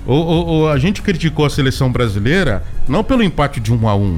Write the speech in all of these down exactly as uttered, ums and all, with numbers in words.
O, o, o, a gente criticou a seleção brasileira não pelo empate de um a um,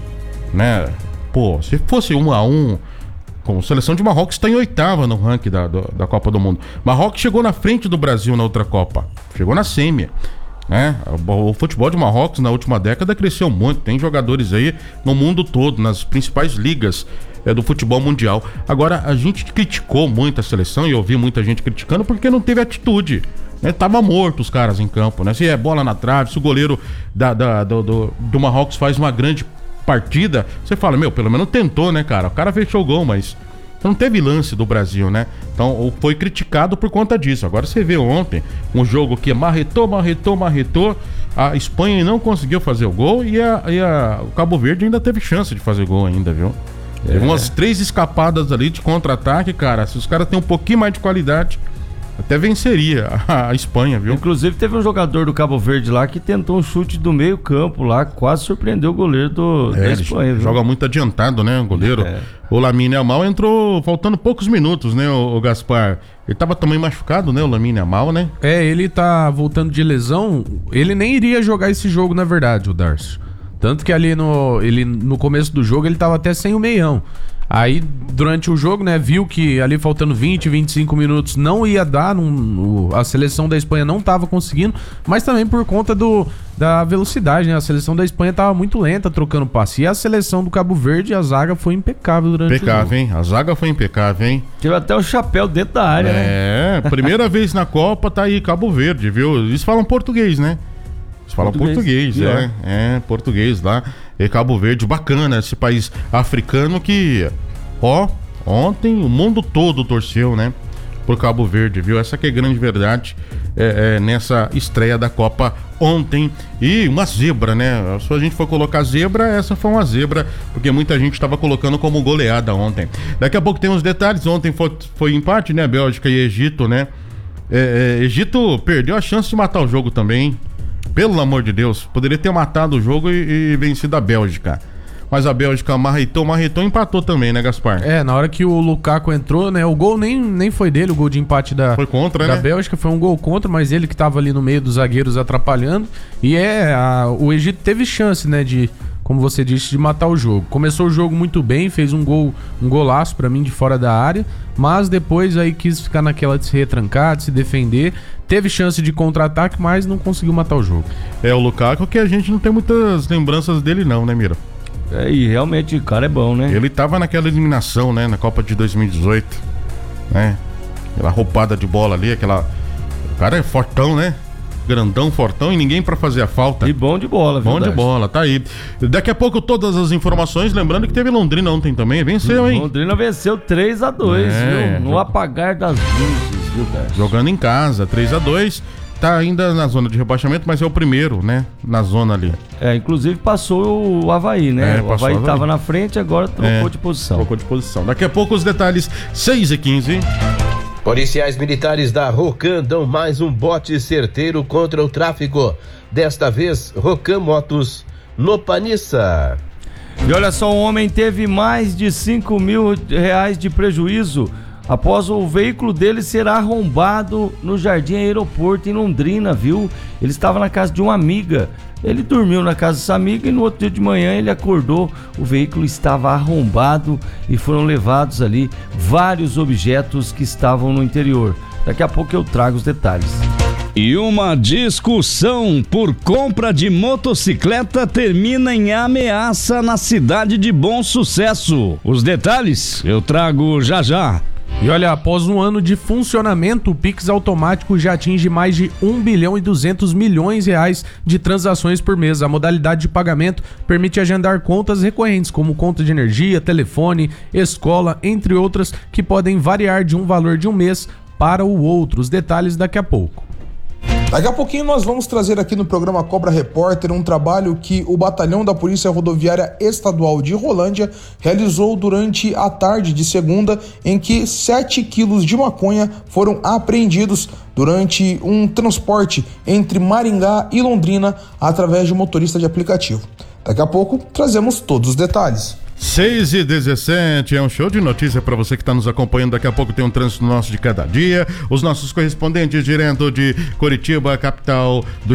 né? Pô, se fosse um a um, como a seleção de Marrocos está em oitava no ranking da, do, da Copa do Mundo. Marrocos chegou na frente do Brasil na outra Copa, chegou na semi, né? O, o futebol de Marrocos na última década cresceu muito, tem jogadores aí no mundo todo, nas principais ligas é, do futebol mundial. Agora, a gente criticou muito a seleção, e eu ouvi muita gente criticando porque não teve atitude. Né, tava morto os caras em campo, né? Se é bola na trave, se o goleiro da, da, do, do, do Marrocos faz uma grande partida, você fala, meu, pelo menos tentou, né, cara? O cara fechou o gol, mas não teve lance do Brasil, né? Então foi criticado por conta disso. Agora você vê ontem um jogo que marretou, marretou, marretou, a Espanha não conseguiu fazer o gol e, a, e a, o Cabo Verde ainda teve chance de fazer gol ainda, viu? É. Teve umas três escapadas ali de contra-ataque, cara. Se os caras têm um pouquinho mais de qualidade, até venceria a, a Espanha, viu? Inclusive teve um jogador do Cabo Verde lá que tentou um chute do meio campo lá, quase surpreendeu o goleiro do, é, da Espanha, viu? Joga muito adiantado, né, o goleiro. É. O Lamine Yamal entrou faltando poucos minutos, né, o, o Gaspar? Ele tava também machucado, né, o Lamine Yamal, né? É, ele tá voltando de lesão, ele nem iria jogar esse jogo, na verdade, o Darcy. Tanto que ali no, ele, no começo do jogo ele tava até sem o meião. Aí, durante o jogo, né, viu que ali faltando vinte, vinte e cinco minutos não ia dar, num, no, a seleção da Espanha não tava conseguindo, mas também por conta do, da velocidade, né, a seleção da Espanha tava muito lenta trocando passe, e a seleção do Cabo Verde, a zaga foi impecável durante impecável, o jogo. Hein? A zaga foi impecável, hein? Tirou até o chapéu dentro da área, é, né? É, primeira vez na Copa tá aí Cabo Verde, viu? Eles falam português, né? Eles falam português, português é, é, português lá. E Cabo Verde, bacana, esse país africano que, ó, ontem o mundo todo torceu, né, por Cabo Verde, viu? Essa que é a grande verdade é, é, nessa estreia da Copa ontem. E uma zebra, né? Se a gente for colocar zebra, essa foi uma zebra, porque muita gente estava colocando como goleada ontem. Daqui a pouco tem uns detalhes. Ontem foi, foi empate, né? Bélgica e Egito, né? É, é, Egito perdeu a chance de matar o jogo também, hein? Pelo amor de Deus, poderia ter matado o jogo e, e vencido a Bélgica. Mas a Bélgica marretou, marretou e empatou também, né, Gaspar? É, na hora que o Lukaku entrou, né, o gol nem, nem foi dele, o gol de empate da, foi contra, da né? Bélgica, foi um gol contra, mas ele que tava ali no meio dos zagueiros atrapalhando. E é, a, o Egito teve chance, né, de, como você disse, de matar o jogo. Começou o jogo muito bem, fez um gol, um golaço pra mim de fora da área, mas depois aí quis ficar naquela de se retrancar, de se defender. Teve chance de contra-ataque, mas não conseguiu matar o jogo. É, o Lukaku que a gente não tem muitas lembranças dele não, né, Mira? É, e realmente o cara é bom, né? Ele tava naquela eliminação, né, na Copa de dois mil e dezoito, né? Aquela roubada de bola ali, aquela... O cara é fortão, né? Grandão, fortão e ninguém pra fazer a falta. E bom de bola, viu? Bom de bola, tá aí. Daqui a pouco todas as informações, lembrando que teve Londrina ontem também, venceu, hein? Londrina venceu três a dois, é, viu? No jo... apagar das luzes, viu, cara? Jogando em casa, três a dois. Tá ainda na zona de rebaixamento, mas é o primeiro, né? Na zona ali. É, inclusive passou o Avaí, né? É, o Avaí tava na frente, agora trocou é, de posição. Trocou de posição. Daqui a pouco os detalhes, seis e quinze. Policiais militares da Rocan dão mais um bote certeiro contra o tráfico. Desta vez, Rocan Motos no Panissa. E olha só, um homem teve mais de cinco mil reais de prejuízo após o veículo dele ser arrombado no Jardim Aeroporto em Londrina, viu? Ele estava na casa de uma amiga. Ele dormiu na casa dessa amiga e no outro dia de manhã ele acordou, o veículo estava arrombado e foram levados ali vários objetos que estavam no interior. Daqui a pouco eu trago os detalhes. E uma discussão por compra de motocicleta termina em ameaça na cidade de Bom Sucesso. Os detalhes eu trago já já. E olha, após um ano de funcionamento, o Pix automático já atinge mais de um bilhão e duzentos milhões de reais de transações por mês. A modalidade de pagamento permite agendar contas recorrentes, como conta de energia, telefone, escola, entre outras, que podem variar de um valor de um mês para o outro. Os detalhes daqui a pouco. Daqui a pouquinho nós vamos trazer aqui no programa Cobra Repórter um trabalho que o Batalhão da Polícia Rodoviária Estadual de Rolândia realizou durante a tarde de segunda, em que sete quilos de maconha foram apreendidos durante um transporte entre Maringá e Londrina através de um motorista de aplicativo. Daqui a pouco trazemos todos os detalhes. seis e dezessete, é um show de notícia para você que está nos acompanhando. Daqui a pouco tem um trânsito nosso de cada dia. Os nossos correspondentes direto de Curitiba, capital do